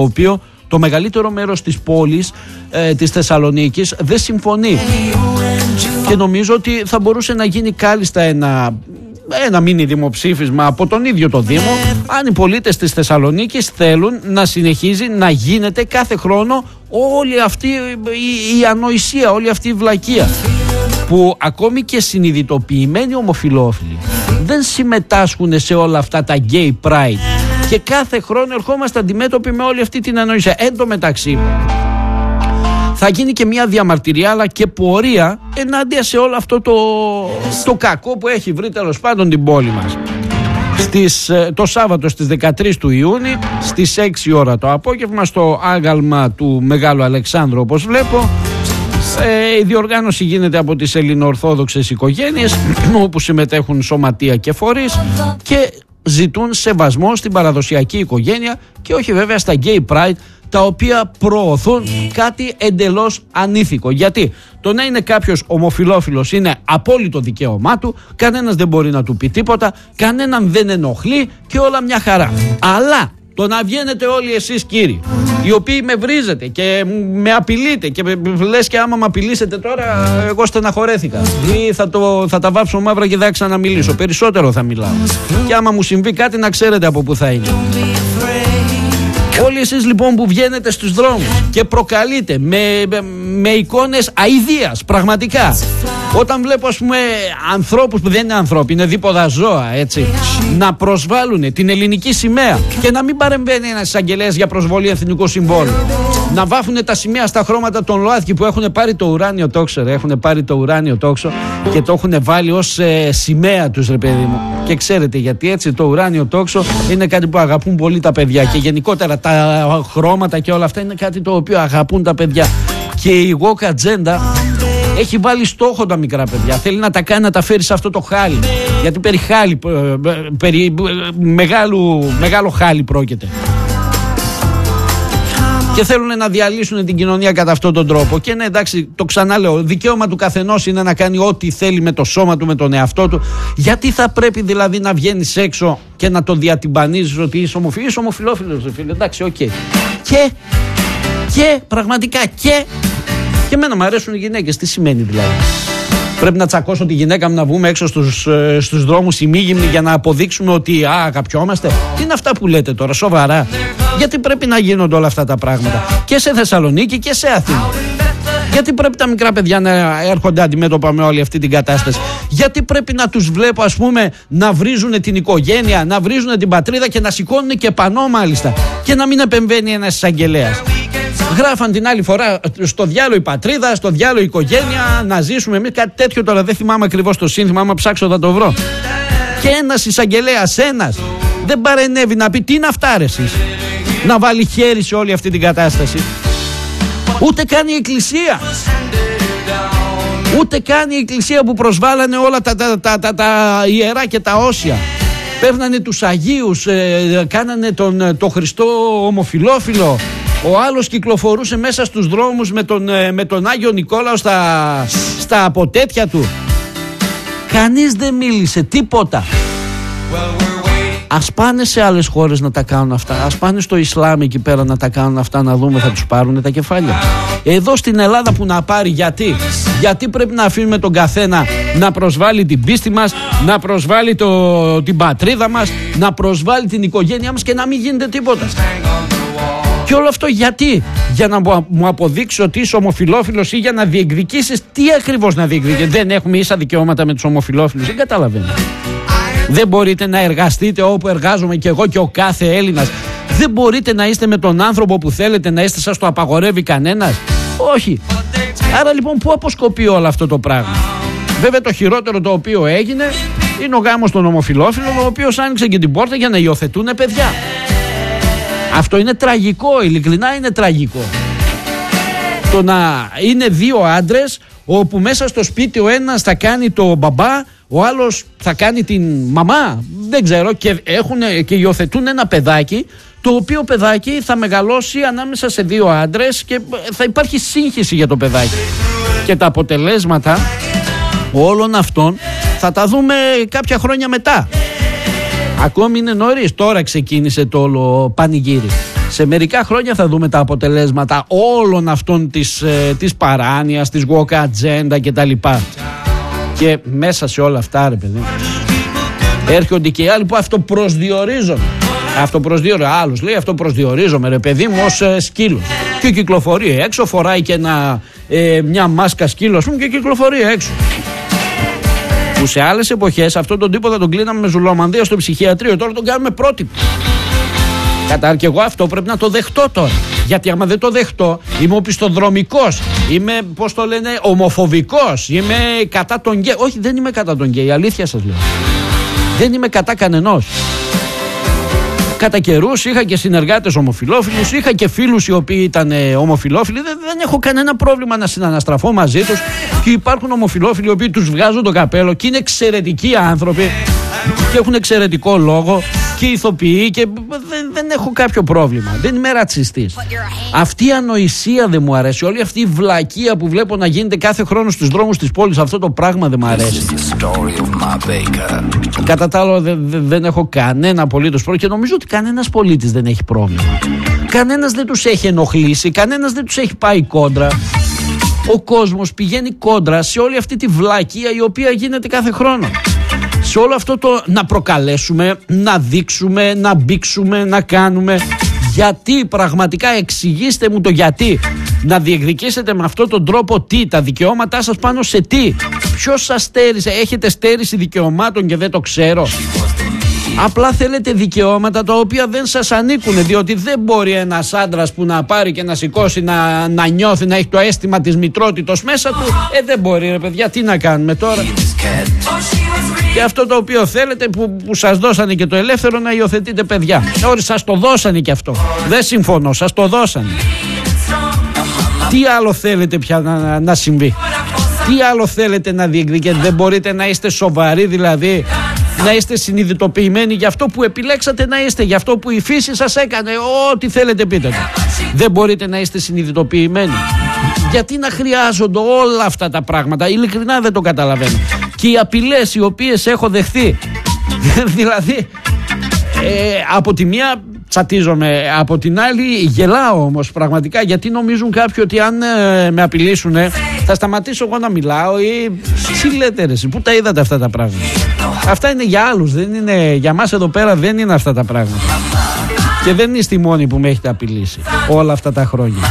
οποίο το μεγαλύτερο μέρος της πόλης της Θεσσαλονίκης δεν συμφωνεί. Και νομίζω ότι θα μπορούσε να γίνει κάλλιστα ένα μίνι δημοψήφισμα από τον ίδιο το Δήμο, αν οι πολίτες της Θεσσαλονίκης θέλουν να συνεχίζει να γίνεται κάθε χρόνο όλη αυτή η ανοησία, όλη αυτή η βλακεία, που ακόμη και συνειδητοποιημένοι ομοφυλόφιλοι δεν συμμετάσχουν σε όλα αυτά τα gay pride και κάθε χρόνο ερχόμαστε αντιμέτωποι με όλη αυτή την ανοησία. Εν τω μεταξύ θα γίνει και μια διαμαρτυρία αλλά και πορεία ενάντια σε όλο αυτό το κακό που έχει βρει τέλος πάντων την πόλη μας. Το Σάββατο στις 13 του Ιούνιου στις 6 ώρα το απόγευμα στο άγαλμα του Μεγάλου Αλεξάνδρου, όπως βλέπω, η διοργάνωση γίνεται από τις ελληνοορθόδοξες οικογένειες όπου συμμετέχουν σωματεία και φορείς και ζητούν σεβασμό στην παραδοσιακή οικογένεια και όχι βέβαια στα gay pride, τα οποία προωθούν κάτι εντελώς ανήθικο. Γιατί το να είναι κάποιος ομοφυλόφιλος είναι απόλυτο δικαίωμά του, κανένας δεν μπορεί να του πει τίποτα, κανέναν δεν ενοχλεί και όλα μια χαρά. Αλλά το να βγαίνετε όλοι εσείς κύριοι, οι οποίοι με βρίζετε και με απειλείτε και λες και άμα με απειλήσετε τώρα εγώ στεναχωρέθηκα ή θα τα βάψω μαύρα και δεν θα ξαναμιλήσω, περισσότερο θα μιλάω και άμα μου συμβεί κάτι να ξέρετε από πού θα είναι. Όλοι εσείς λοιπόν που βγαίνετε στους δρόμους και προκαλείτε με εικόνες αηδίας πραγματικά, όταν βλέπω ας πούμε ανθρώπους που δεν είναι ανθρώποι, είναι δίποδα ζώα, έτσι, να προσβάλλουν την ελληνική σημαία και να μην παρεμβαίνει ένας εισαγγελέας για προσβολή εθνικού συμβόλου, να βάφουν τα σημαία στα χρώματα των ΛΟΑΤΚΙ που έχουν πάρει το ουράνιο τόξο, έχουν πάρει το ουράνιο τόξο και το έχουν βάλει ως σημαία τους, ρε παιδί μου. Και ξέρετε γιατί, έτσι, το ουράνιο τόξο είναι κάτι που αγαπούν πολύ τα παιδιά και γενικότερα τα χρώματα και όλα αυτά είναι κάτι το οποίο αγαπούν τα παιδιά. Και η woke agenda έχει βάλει στόχο τα μικρά παιδιά. Θέλει να τα κάνει να τα φέρει σε αυτό το χάλι. Γιατί περί μεγάλο χάλι πρόκειται. Και θέλουν να διαλύσουν την κοινωνία κατά αυτόν τον τρόπο. Και ναι, εντάξει, το ξαναλέω, δικαίωμα του καθενός είναι να κάνει ό,τι θέλει με το σώμα του, με τον εαυτό του. Γιατί θα πρέπει δηλαδή να βγαίνεις έξω και να το διατυμπανίζεις ότι είσαι ομοφυλόφιλος, φίλε? Εντάξει, οκ. Και πραγματικά και εμένα μου αρέσουν οι γυναίκες. Τι σημαίνει δηλαδή? Πρέπει να τσακώσω τη γυναίκα μου να βγούμε έξω στους δρόμους ημίγυμνοι για να αποδείξουμε ότι αγαπιόμαστε? Τι είναι αυτά που λέτε τώρα, σοβαρά? Γιατί πρέπει να γίνονται όλα αυτά τα πράγματα και σε Θεσσαλονίκη και σε Αθήνα? Γιατί πρέπει τα μικρά παιδιά να έρχονται αντιμέτωπα με όλη αυτή την κατάσταση? Γιατί πρέπει να τους βλέπω ας πούμε να βρίζουν την οικογένεια, να βρίζουν την πατρίδα και να σηκώνουν και πανό μάλιστα και να μην επεμβαίνει ένας εισαγγελέας? Γράφαν την άλλη φορά στο διάλογο η πατρίδα, στο διάλογο η οικογένεια, να ζήσουμε εμείς, κάτι τέτοιο, τώρα δεν θυμάμαι ακριβώς το σύνθημα, άμα ψάξω θα το βρω. Και ένας εισαγγελέας, δεν παρενέβη να πει τι είναι αυτά ρε εσείς, να βάλει χέρι σε όλη αυτή την κατάσταση. Ούτε καν η εκκλησία. Ούτε καν η εκκλησία που προσβάλανε όλα τα ιερά και τα όσια. Παίρνανε τους Αγίους, κάνανε τον Χριστό ομοφυλόφιλο. Ο άλλος κυκλοφορούσε μέσα στους δρόμους με τον Άγιο Νικόλαο στα αποτέτια του. Κανείς δεν μίλησε, τίποτα. Ας πάνε σε άλλες χώρες να τα κάνουν αυτά. Ας πάνε στο Ισλάμ εκεί πέρα να τα κάνουν αυτά, να δούμε, θα τους πάρουν τα κεφάλια. Εδώ στην Ελλάδα που να πάρει, γιατί πρέπει να αφήνουμε τον καθένα να προσβάλλει την πίστη μας, να προσβάλλει την πατρίδα μας, να προσβάλλει την οικογένειά μας και να μην γίνεται τίποτα? Και όλο αυτό γιατί? Για να μου αποδείξει ότι είσαι ομοφυλόφιλος ή για να διεκδικήσεις? Τι ακριβώς να διεκδικήσεις? Δεν έχουμε ίσα δικαιώματα με τους ομοφυλόφιλους? Δεν καταλαβαίνω. Δεν μπορείτε να εργαστείτε όπου εργάζομαι και εγώ και ο κάθε Έλληνας? Δεν μπορείτε να είστε με τον άνθρωπο που θέλετε να είστε? Σας το απαγορεύει κανένας? Όχι. Άρα λοιπόν πού αποσκοπεί όλο αυτό το πράγμα? Βέβαια το χειρότερο το οποίο έγινε είναι ο γάμος των ομοφυλόφιλων, ο οποίος άνοιξε και την πόρτα για να υιοθετούν παιδιά. Αυτό είναι τραγικό, ειλικρινά είναι τραγικό. Το να είναι δύο άντρες όπου μέσα στο σπίτι ο ένας θα κάνει το μπαμπά, ο άλλος θα κάνει την μαμά, δεν ξέρω, και υιοθετούν ένα παιδάκι, το οποίο παιδάκι θα μεγαλώσει ανάμεσα σε δύο άντρες και θα υπάρχει σύγχυση για το παιδάκι. Και τα αποτελέσματα όλων αυτών θα τα δούμε κάποια χρόνια μετά. Ακόμη είναι νωρίς, τώρα ξεκίνησε το όλο πανηγύρι. Σε μερικά χρόνια θα δούμε τα αποτελέσματα όλων αυτών της παράνοιας, της woke agenda κτλ. Και μέσα σε όλα αυτά, ρε παιδί, έρχονται και οι άλλοι που αυτοπροσδιορίζονται. Άλλος λέει αυτοπροσδιορίζομαι, ρε παιδί μου, ως σκύλος. Και κυκλοφορεί έξω, φοράει και μια μάσκα σκύλος και κυκλοφορεί έξω. Που σε άλλες εποχές αυτόν τον τύπο θα τον κλείναμε με ζουλομανδία στο ψυχιατρίο. Τώρα τον κάνουμε πρότυπο. Και εγώ αυτό πρέπει να το δεχτώ τώρα. Γιατί άμα δεν το δεχτώ, είμαι οπισθοδρομικός, είμαι, πώς το λένε, ομοφοβικός, είμαι κατά τον γκέι. Όχι, δεν είμαι κατά τον γκέι, αλήθεια σας λέω. Δεν είμαι κατά κανενός. Κατά καιρούς είχα και συνεργάτες ομοφυλόφιλους, είχα και φίλους οι οποίοι ήταν ομοφυλόφιλοι. Δεν έχω κανένα πρόβλημα να συναναστραφώ μαζί τους. Και υπάρχουν ομοφυλόφιλοι οι οποίοι τους βγάζουν το καπέλο και είναι εξαιρετικοί άνθρωποι και έχουν εξαιρετικό λόγο και ηθοποιοί και δεν έχω κάποιο πρόβλημα. Δεν είμαι ρατσιστής. Αυτή η ανοησία δεν μου αρέσει. Όλη αυτή η βλακεία που βλέπω να γίνεται κάθε χρόνο στους δρόμους της πόλης, αυτό το πράγμα δεν μου αρέσει. Κατά τα άλλα δεν έχω κανένα απολύτως πρόβλημα και νομίζω ότι κανένας πολίτης δεν έχει πρόβλημα. Κανένας δεν τους έχει ενοχλήσει, κανένας δεν τους έχει πάει κόντρα. Ο κόσμος πηγαίνει κόντρα σε όλη αυτή τη βλακεία η οποία γίνεται κάθε χρόνο. Σε όλο αυτό το να προκαλέσουμε, να δείξουμε, να μπήξουμε, να κάνουμε. Γιατί, πραγματικά εξηγήστε μου το γιατί. Να διεκδικήσετε με αυτόν τον τρόπο τι, τα δικαιώματά σας πάνω σε τι. Ποιος σας στέρισε, έχετε στέρηση δικαιωμάτων και δεν το ξέρω. Απλά θέλετε δικαιώματα τα οποία δεν σας ανήκουν, διότι δεν μπορεί ένας άντρας που να πάρει και να σηκώσει, να νιώθει, να έχει το αίσθημα της μητρότητος μέσα του. Δεν μπορεί, ρε παιδιά, τι να κάνουμε τώρα. Και αυτό το οποίο θέλετε που σας δώσανε και το ελεύθερο, να υιοθετείτε παιδιά. Όλοι σας το δώσανε και αυτό. Δεν συμφωνώ, σας το δώσανε. Τι άλλο θέλετε πια να συμβεί? Τι άλλο θέλετε να διεκδικείτε? Δεν μπορείτε να είστε σοβαροί, δηλαδή να είστε συνειδητοποιημένοι για αυτό που επιλέξατε να είστε, για αυτό που η φύση σας έκανε? Ό,τι θέλετε πείτε το. Δεν μπορείτε να είστε συνειδητοποιημένοι? Γιατί να χρειάζονται όλα αυτά τα πράγματα? Ειλικρινά δεν το καταλαβαίνω. Και οι απειλές οι οποίες έχω δεχθεί, δηλαδή από τη μία τσατίζομαι, από την άλλη γελάω όμως πραγματικά, γιατί νομίζουν κάποιοι ότι αν με απειλήσουν θα σταματήσω εγώ να μιλάω ή τι λέτε ρε, πού τα είδατε αυτά τα πράγματα? Αυτά είναι για άλλους, δεν είναι για μας εδώ πέρα, δεν είναι αυτά τα πράγματα. Και δεν είστε οι μόνοι που με έχετε απειλήσει όλα αυτά τα χρόνια.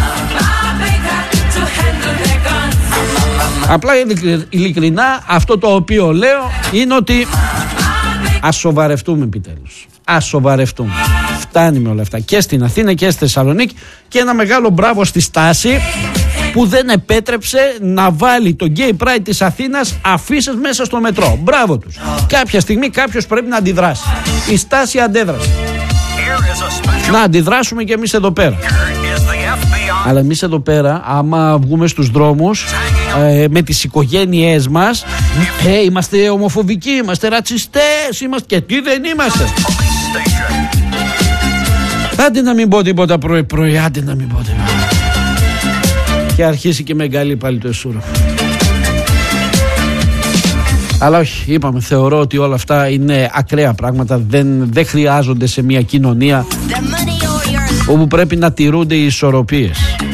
Απλά ειλικρινά αυτό το οποίο λέω είναι ότι ας σοβαρευτούμε επιτέλους. Ας σοβαρευτούμε. Φτάνει με όλα αυτά και στην Αθήνα και στη Θεσσαλονίκη. Και ένα μεγάλο μπράβο στη Στάση που δεν επέτρεψε να βάλει το Gay Pride της Αθήνας αφίσες μέσα στο μετρό. Μπράβο τους. Κάποια στιγμή κάποιος πρέπει να αντιδράσει. Η Στάση αντέδρασε. Να αντιδράσουμε και εμείς εδώ πέρα. Αλλά εμείς εδώ πέρα, άμα βγούμε στους δρόμους με τις οικογένειές μας, είμαστε ομοφοβικοί, είμαστε ρατσιστές, είμαστε και τι δεν είμαστε. Άντε να μην πω τίποτα πρωί, άντε να μην πω τίποτα. Και αρχίσει και με εγκαλεί πάλι το εσούρο. Αλλά όχι, είπαμε, θεωρώ ότι όλα αυτά είναι ακραία πράγματα, δεν χρειάζονται σε μια κοινωνία όπου πρέπει να τηρούνται οι ισορροπίες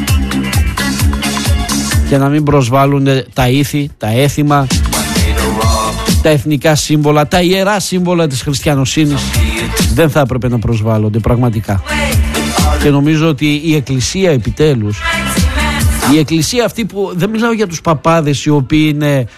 και να μην προσβάλλουν τα ήθη, τα έθιμα, τα εθνικά σύμβολα, τα ιερά σύμβολα της χριστιανοσύνης. Δεν θα έπρεπε να προσβάλλονται πραγματικά. Και νομίζω ότι η Εκκλησία επιτέλους, η Εκκλησία αυτή που δεν μιλάω για τους παπάδες οι οποίοι είναι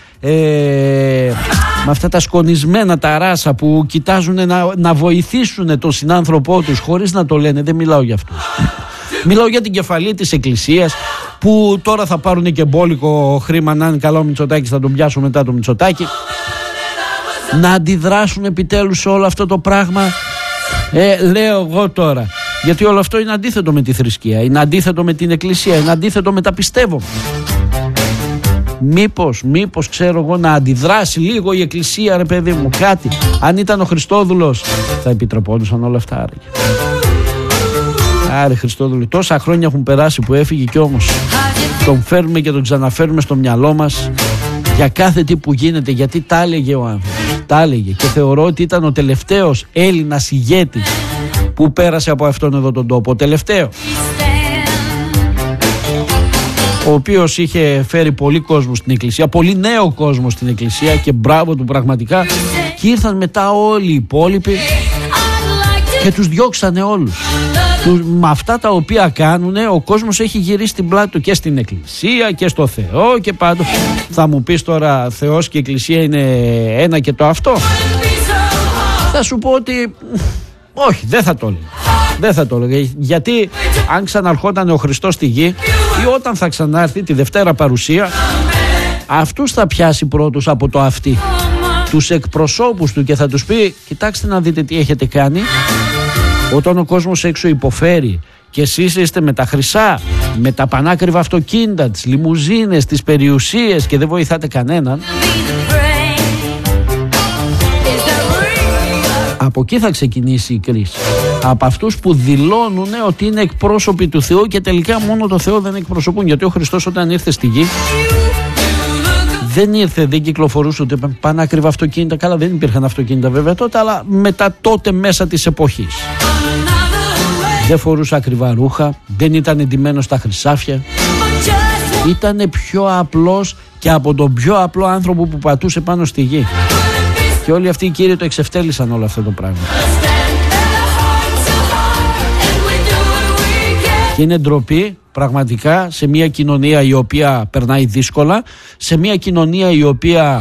με αυτά τα σκονισμένα τα ράσα που κοιτάζουν να βοηθήσουν τον συνάνθρωπό τους χωρίς να το λένε, δεν μιλάω για αυτούς. Μιλάω για την κεφαλή της Εκκλησίας που τώρα θα πάρουν και μπόλικο χρήμα, να είναι καλό ο Μητσοτάκης, θα τον πιάσουν μετά το Μητσοτάκη. Να αντιδράσουν επιτέλους σε όλο αυτό το πράγμα. Λέω εγώ τώρα, γιατί όλο αυτό είναι αντίθετο με τη θρησκεία, είναι αντίθετο με την Εκκλησία, είναι αντίθετο με τα πιστεύω. Μήπως ξέρω εγώ να αντιδράσει λίγο η Εκκλησία, ρε παιδί μου, κάτι. Αν ήταν ο Χριστόδουλος θα επιτρεπόντουσαν όλα αυτά. Άρε Χριστόδουλο, τόσα χρόνια έχουν περάσει που έφυγε και όμως τον φέρνουμε και τον ξαναφέρνουμε στο μυαλό μας για κάθε τι που γίνεται, γιατί τα έλεγε ο άνθρωπος, τα έλεγε, και θεωρώ ότι ήταν ο τελευταίος Έλληνας ηγέτης που πέρασε από αυτόν εδώ τον τόπο. Τελευταίο, ο οποίος είχε φέρει πολύ κόσμο στην εκκλησία, πολύ νέο κόσμο στην εκκλησία, και μπράβο του πραγματικά, και ήρθαν μετά όλοι οι υπόλοιποι και τους διώξανε όλους. Με αυτά τα οποία κάνουνε, ο κόσμος έχει γυρίσει την πλάτη του και στην εκκλησία και στο Θεό και πάντως. Θα μου πεις τώρα, Θεός και εκκλησία είναι ένα και το αυτό? Θα σου πω ότι όχι, δεν θα το έλεγα. Δεν θα το έλεγα, γιατί αν ξαναρχόταν ο Χριστός στη γη ή όταν θα ξανάρθει τη Δευτέρα παρουσία, αυτούς θα πιάσει πρώτους από το αυτί, τους εκπροσώπους του, και θα τους πει: κοιτάξτε να δείτε τι έχετε κάνει. Όταν ο κόσμος έξω υποφέρει και εσείς είστε με τα χρυσά, με τα πανάκριβα αυτοκίνητα, τις λιμουζίνες, τις περιουσίες, και δεν βοηθάτε κανέναν, από εκεί θα ξεκινήσει η κρίση. Από αυτούς που δηλώνουν ότι είναι εκπρόσωποι του Θεού και τελικά μόνο το Θεό δεν εκπροσωπούν. Γιατί ο Χριστός όταν ήρθε στη γη, δεν κυκλοφορούσε ούτε πανάκριβα αυτοκίνητα. Καλά, δεν υπήρχαν αυτοκίνητα βέβαια τότε, αλλά μετά τότε μέσα της εποχής. Δεν φορούσε ακριβά ρούχα, δεν ήταν εντυμένος στα χρυσάφια. Ήτανε πιο απλός και από τον πιο απλό άνθρωπο που πατούσε πάνω στη γη. Και όλοι αυτοί οι κύριοι το εξευτέλισαν όλο αυτό το πράγμα. Και είναι ντροπή πραγματικά σε μια κοινωνία η οποία περνάει δύσκολα, σε μια κοινωνία η οποία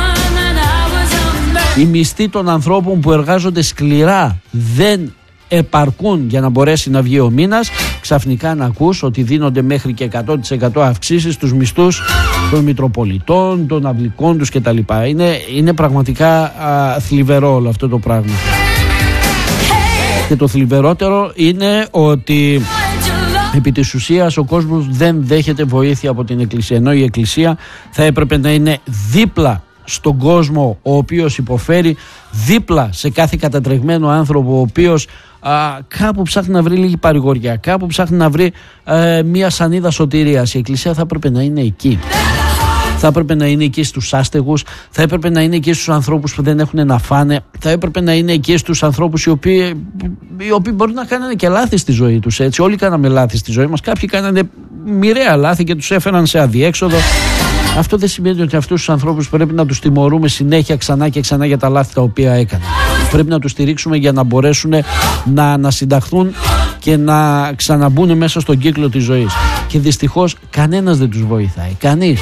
οι μισθοί των ανθρώπων που εργάζονται σκληρά δεν επαρκούν για να μπορέσει να βγει ο μήνας, ξαφνικά να ακούς ότι δίνονται μέχρι και 100% αυξήσεις στους μισθούς των Μητροπολιτών, των αυλικών τους κτλ. Είναι πραγματικά θλιβερό όλο αυτό το πράγμα. Και το θλιβερότερο είναι ότι επί της ουσίας ο κόσμος δεν δέχεται βοήθεια από την Εκκλησία, ενώ η Εκκλησία θα έπρεπε να είναι δίπλα στον κόσμο ο οποίος υποφέρει, δίπλα σε κάθε κατατρεγμένο άνθρωπο ο οποίος κάπου ψάχνει να βρει λίγη παρηγοριά, κάπου ψάχνει να βρει μια σανίδα σωτηρίας. Η Εκκλησία θα έπρεπε να είναι εκεί. Θα έπρεπε να είναι εκεί στους άστεγους, θα έπρεπε να είναι εκεί στους ανθρώπους που δεν έχουν να φάνε, θα έπρεπε να είναι εκεί στους ανθρώπους οι οποίοι μπορεί να κάνανε και λάθη στη ζωή τους. Έτσι. Όλοι κάναμε λάθη στη ζωή μας. Κάποιοι κάνανε μοιραία λάθη και τους έφεραν σε αδιέξοδο. Αυτό δεν σημαίνει ότι αυτούς τους ανθρώπους πρέπει να τους τιμωρούμε συνέχεια ξανά και ξανά για τα λάθη τα οποία έκαναν. Πρέπει να τους στηρίξουμε για να μπορέσουν να ανασυνταχθούν και να ξαναμπούν μέσα στον κύκλο της ζωής. Και δυστυχώς κανένας δεν τους βοηθάει. Κανείς.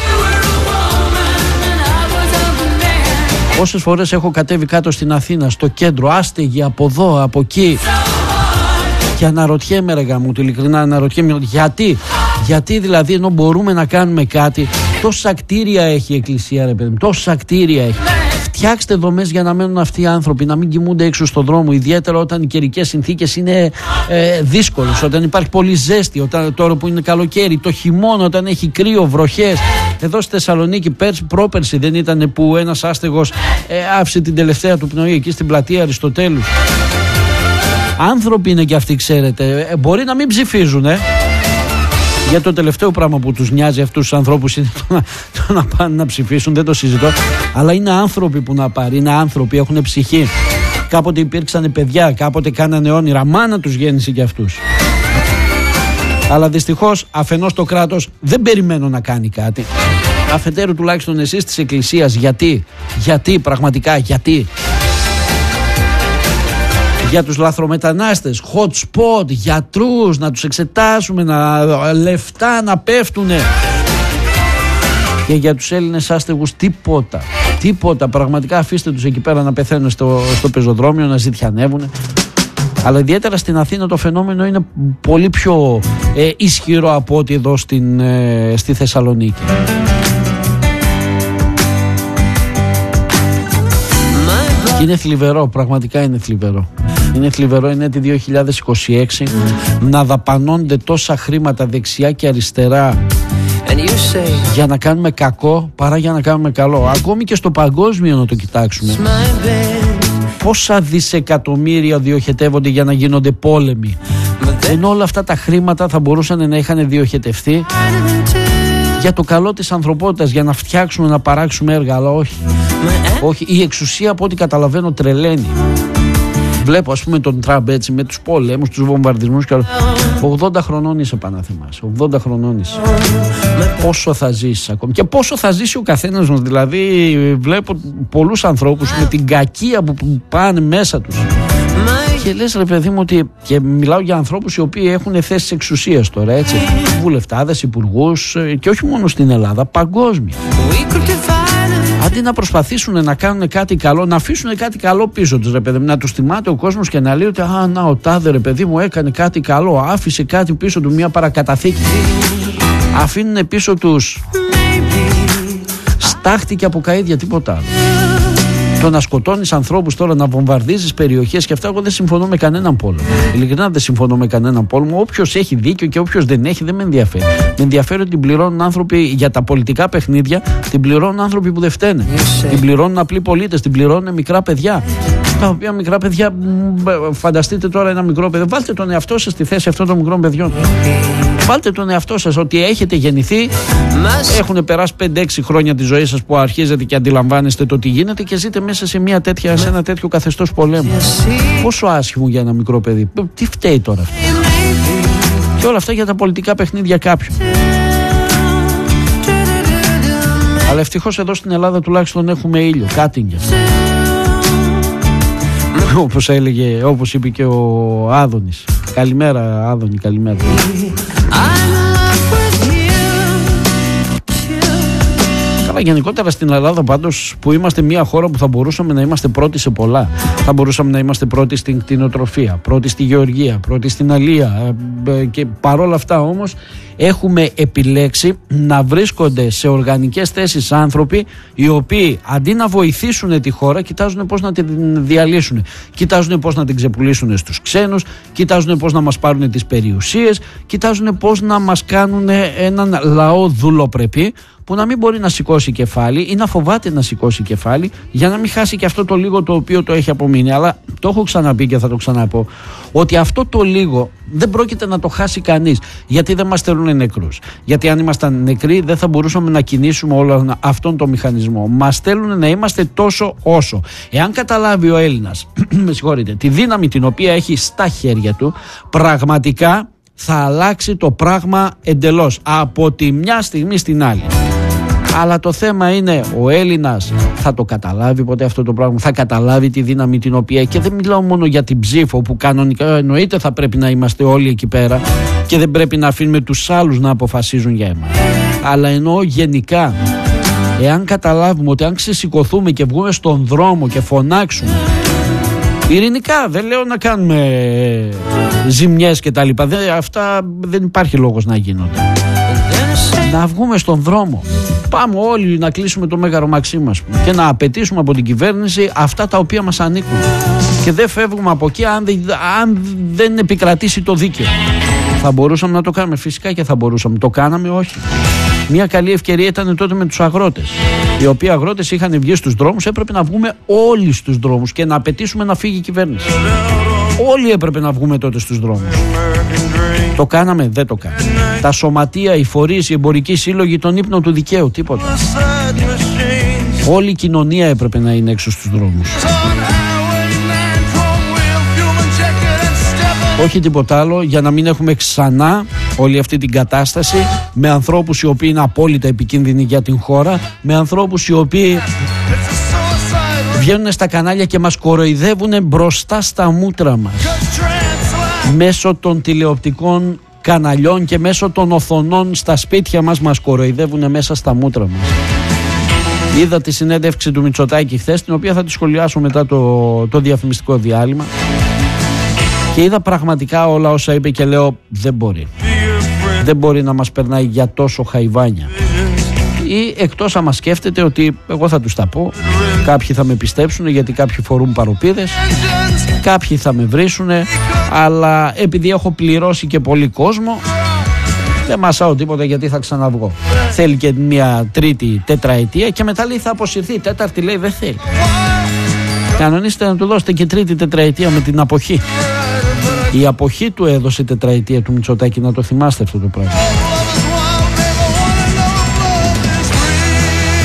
Πόσες φορές έχω κατέβει κάτω στην Αθήνα, στο κέντρο, άστεγοι από εδώ, από εκεί, και αναρωτιέμαι, ρε γαμού, ειλικρινά αναρωτιέμαι, γιατί δηλαδή, ενώ μπορούμε να κάνουμε κάτι, τόσα κτίρια έχει η Εκκλησία, ρε παιδί μου, τόσα κτίρια έχει. Φτιάξτε δομές για να μένουν αυτοί οι άνθρωποι, να μην κοιμούνται έξω στον δρόμο, ιδιαίτερα όταν οι καιρικές συνθήκες είναι δύσκολες, όταν υπάρχει πολύ ζέστη, τώρα που είναι καλοκαίρι, το χειμώνα, όταν έχει κρύο, βροχές. Εδώ στη Θεσσαλονίκη, πρόπερση δεν ήταν που ένας άστεγος άφησε την τελευταία του πνοή εκεί στην πλατεία Αριστοτέλους? Άνθρωποι είναι και αυτοί, ξέρετε. Μπορεί να μην ψηφίζουν, για το τελευταίο πράγμα που τους νοιάζει αυτούς τους ανθρώπους είναι το να πάνε να ψηφίσουν, δεν το συζητώ. Αλλά είναι άνθρωποι που να πάρει, είναι άνθρωποι, έχουν ψυχή. Κάποτε υπήρξαν παιδιά, κάποτε κάνανε όνειρα, μάνα τους γέννησε και αυτούς. Αλλά δυστυχώς αφενός το κράτος δεν περιμένω να κάνει κάτι. Αφετέρου τουλάχιστον εσείς της Εκκλησίας, γιατί πραγματικά, γιατί? Για τους λαθρομετανάστες, hot spot, γιατρούς, να τους εξετάσουμε, λεφτά να πέφτουνε. Και για τους Έλληνες άστεγους τίποτα, πραγματικά αφήστε τους εκεί πέρα να πεθαίνουν στο πεζοδρόμιο, να ζητιανεύουν. Αλλά ιδιαίτερα στην Αθήνα το φαινόμενο είναι πολύ πιο ισχυρό από ό,τι εδώ στη Θεσσαλονίκη. Είναι θλιβερό, πραγματικά είναι θλιβερό. Είναι θλιβερό, είναι το 2026 να δαπανώνται τόσα χρήματα δεξιά και αριστερά για να κάνουμε κακό παρά για να κάνουμε καλό. Ακόμη και στο παγκόσμιο να το κοιτάξουμε. Πόσα δισεκατομμύρια διοχετεύονται για να γίνονται πόλεμοι, ενώ όλα αυτά τα χρήματα θα μπορούσαν να είχαν διοχετευτεί για το καλό της ανθρωπότητας, για να φτιάξουμε, να παράξουμε έργα. Αλλά όχι, η εξουσία από ό,τι καταλαβαίνω τρελαίνει. Βλέπω ας πούμε τον Τραμπ έτσι με τους πολέμους, τους βομβαρδισμούς και όλα. 80 χρονών είσαι, Παναθημάς, 80 χρονών είσαι. Πόσο θα ζήσεις ακόμη και πόσο θα ζήσει ο καθένας μας. Δηλαδή βλέπω πολλούς ανθρώπους με την κακία που πάνε μέσα τους και λες ρε παιδί μου ότι, και μιλάω για ανθρώπους οι οποίοι έχουν θέσεις εξουσίας τώρα, έτσι, βουλευτάδες, υπουργούς, και όχι μόνο στην Ελλάδα, παγκόσμια. Αντί να προσπαθήσουν να κάνουν κάτι καλό, να αφήσουν κάτι καλό πίσω τους, ρε παιδί μου, να τους θυμάται ο κόσμος και να λέει ότι ο τάδε ρε παιδί μου έκανε κάτι καλό, άφησε κάτι πίσω του, μια παρακαταθήκη. Αφήνουν πίσω τους στάχτη και από καΐδια, τίποτα άλλο. Το να σκοτώνεις ανθρώπους τώρα, να βομβαρδίζεις περιοχές και αυτά, εγώ δεν συμφωνώ με κανέναν πόλεμο. Ειλικρινά δεν συμφωνώ με κανέναν πόλεμο. Όποιος έχει δίκιο και όποιος δεν έχει, δεν με ενδιαφέρει. Με ενδιαφέρει ότι την πληρώνουν άνθρωποι για τα πολιτικά παιχνίδια, την πληρώνουν άνθρωποι που δεν φταίνε. Την πληρώνουν απλοί πολίτες, την πληρώνουν μικρά παιδιά. Τα οποία μικρά παιδιά, φανταστείτε τώρα ένα μικρό παιδί, βάλτε τον εαυτό σας στη θέση αυτών των μικρών παιδιών. Βάλτε τον εαυτό σας ότι έχετε γεννηθεί, έχουν περάσει 5-6 χρόνια τη ζωή σας που αρχίζετε και αντιλαμβάνεστε το τι γίνεται και ζείτε μέσα σε σε ένα τέτοιο καθεστώς πολέμου. Πόσο άσχημο για ένα μικρό παιδί. Τι φταίει τώρα αυτό? Και όλα αυτά για τα πολιτικά παιχνίδια κάποιου. Αλλά ευτυχώς εδώ στην Ελλάδα τουλάχιστον έχουμε ήλιο, κάτιγκια. Όπως είπε και ο Άδωνης. Καλημέρα Άδωνη, καλημέρα. Καλά, γενικότερα στην Ελλάδα πάντως, που είμαστε μια χώρα που θα μπορούσαμε να είμαστε πρώτοι σε πολλά. Θα μπορούσαμε να είμαστε πρώτοι στην κτηνοτροφία, πρώτοι στη γεωργία, πρώτοι στην αλεία, και παρόλα αυτά όμως έχουμε επιλέξει να βρίσκονται σε οργανικές θέσεις άνθρωποι οι οποίοι αντί να βοηθήσουν τη χώρα κοιτάζουν πώς να την διαλύσουν, κοιτάζουν πώς να την ξεπουλήσουν στους ξένους, κοιτάζουν πώς να μας πάρουν τις περιουσίες, κοιτάζουν πώς να μας κάνουν έναν λαό δουλοπρεπή που να μην μπορεί να σηκώσει κεφάλι ή να φοβάται να σηκώσει κεφάλι για να μην χάσει και αυτό το λίγο το οποίο το έχει απομείνει. Αλλά το έχω ξαναπεί και θα το ξαναπώ, ότι αυτό το λίγο δεν πρόκειται να το χάσει κανείς, γιατί δεν μας θέλουν νεκρούς. Γιατί αν ήμασταν νεκροί δεν θα μπορούσαμε να κινήσουμε όλο αυτόν τον μηχανισμό. Μας θέλουν να είμαστε τόσο όσο. Εάν καταλάβει ο Έλληνας με συγχωρείτε, τη δύναμη την οποία έχει στα χέρια του, πραγματικά θα αλλάξει το πράγμα εντελώς από τη μια στιγμή στην άλλη. Αλλά το θέμα είναι, ο Έλληνας θα το καταλάβει ποτέ αυτό το πράγμα? Θα καταλάβει τη δύναμη την οποία, και δεν μιλάω μόνο για την ψήφο που κανονικά εννοείται θα πρέπει να είμαστε όλοι εκεί πέρα και δεν πρέπει να αφήνουμε τους άλλους να αποφασίζουν για εμάς, αλλά εννοώ γενικά. Εάν καταλάβουμε ότι αν ξεσηκωθούμε και βγούμε στον δρόμο και φωνάξουμε ειρηνικά, δεν λέω να κάνουμε ζημιές και τα λοιπά, αυτά δεν υπάρχει λόγος να γίνονται, να βγούμε στον δρόμο, πάμε όλοι να κλείσουμε το Μέγαρο Μαξίμου μας και να απαιτήσουμε από την κυβέρνηση αυτά τα οποία μας ανήκουν, και δεν φεύγουμε από εκεί αν δεν επικρατήσει το δίκαιο. Θα μπορούσαμε να το κάνουμε, φυσικά και θα μπορούσαμε. Το κάναμε? Όχι. Μια καλή ευκαιρία ήταν τότε με τους αγρότες, οι οποίοι αγρότες είχαν βγει στους δρόμους. Έπρεπε να βγούμε όλοι στους δρόμους και να απαιτήσουμε να φύγει η κυβέρνηση. Όλοι έπρεπε να βγούμε τότε στους δρόμους. Το κάναμε? Δεν το κάναμε. Τα σωματεία, οι φορείς, οι εμπορικοί σύλλογοι, τον ύπνο του δικαίου, τίποτα. Όλη η κοινωνία έπρεπε να είναι έξω στους δρόμους. Όχι τίποτα άλλο, για να μην έχουμε ξανά όλη αυτή την κατάσταση με ανθρώπους οι οποίοι είναι απόλυτα επικίνδυνοι για την χώρα, με ανθρώπους οι οποίοι βγαίνουν στα κανάλια και μας κοροϊδεύουν μπροστά στα μούτρα μας, μέσω των τηλεοπτικών καναλιών και μέσω των οθονών στα σπίτια μας κοροϊδεύουν μέσα στα μούτρα μας. Είδα τη συνέντευξη του Μητσοτάκη χθες, την οποία θα τη σχολιάσω μετά το διαφημιστικό διάλειμμα, και είδα πραγματικά όλα όσα είπε και λέω δεν μπορεί. Δεν μπορεί να μας περνάει για τόσο χαϊβάνια. Ή εκτός άμα σκέφτεται ότι εγώ θα τους τα πω, κάποιοι θα με πιστέψουν γιατί κάποιοι φορούν παροπίδες, κάποιοι θα με βρίσουνε, αλλά επειδή έχω πληρώσει και πολύ κόσμο δεν μασάω τίποτα γιατί θα ξαναβγώ. Θέλει και μια τρίτη τετραετία και μετά λέει θα αποσυρθεί, τέταρτη λέει δεν θέλει. Κανονίστε να του δώσετε και τρίτη τετραετία με την αποχή. Η αποχή του έδωσε τετραετία του Μητσοτάκη, να το θυμάστε αυτό το πράγμα.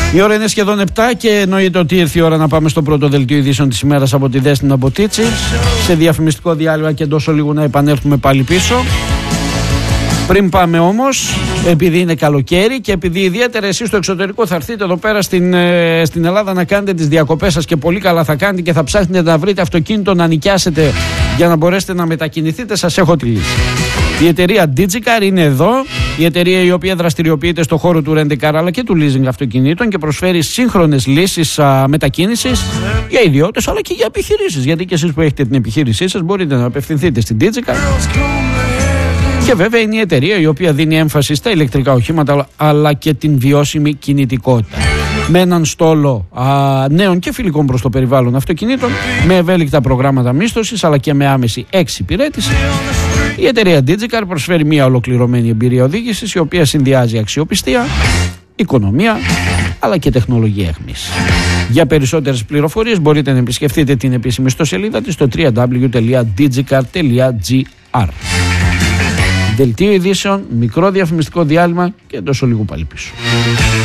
Η ώρα είναι σχεδόν 7 και εννοείται ότι ήρθε η ώρα να πάμε στο πρώτο δελτίο ειδήσεων της ημέρας από τη Δέσποινα Μποτίτση. Σε διαφημιστικό διάλειμμα και εντός λίγο να επανέλθουμε πάλι πίσω. Πριν πάμε όμως, επειδή είναι καλοκαίρι και επειδή ιδιαίτερα εσείς στο εξωτερικό θα έρθετε εδώ πέρα στην Ελλάδα να κάνετε τις διακοπές σας και πολύ καλά θα κάνετε και θα ψάχνετε να βρείτε αυτοκίνητο να νοικιάσετε για να μπορέσετε να μετακινηθείτε, σας έχω τη λύση. Η εταιρεία Digicar είναι εδώ, η εταιρεία η οποία δραστηριοποιείται στο χώρο του rent-a-car αλλά και του leasing αυτοκινήτων και προσφέρει σύγχρονες λύσεις μετακίνησης για ιδιώτες αλλά και για επιχειρήσεις. Γιατί και εσείς που έχετε την επιχείρησή σας μπορείτε να απευθυνθείτε στην Digicar. Και βέβαια είναι η εταιρεία η οποία δίνει έμφαση στα ηλεκτρικά οχήματα αλλά και την βιώσιμη κινητικότητα. Με έναν στόλο νέων και φιλικών προς το περιβάλλον αυτοκινήτων, με ευέλικτα προγράμματα μίσθωσης αλλά και με άμεση εξυπηρέτηση, η εταιρεία Digicar προσφέρει μια ολοκληρωμένη εμπειρία οδήγησης η οποία συνδυάζει αξιοπιστία, οικονομία αλλά και τεχνολογία εχμής. Για περισσότερες πληροφορίες μπορείτε να επισκεφτείτε την επίσημη ιστοσελίδα της στο www.digicar.gr. Δελτίο ειδήσεων, μικρό διαφημιστικό διάλειμμα και τόσο λίγο πάλι πίσω.